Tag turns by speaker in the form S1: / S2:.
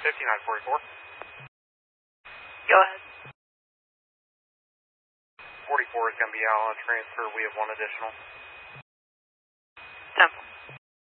S1: 5944.
S2: Go ahead.
S1: 44 is going to be out on a transfer. We have one additional.